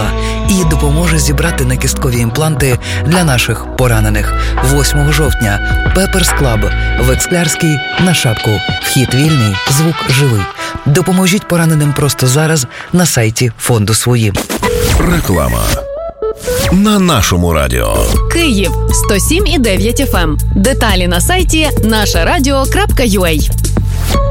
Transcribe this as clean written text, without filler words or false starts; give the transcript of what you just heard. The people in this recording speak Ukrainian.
світла і допоможе зібрати накісткові імпланти для наших поранених. 8 жовтня Pepper's Club в Ексклярській на Шапку. Вхід вільний, звук живий. Допоможіть пораненим просто зараз на сайті фонду «Свої». Реклама на нашому радіо. Київ 107,9 FM. Деталі на сайті нашарадіо.ua.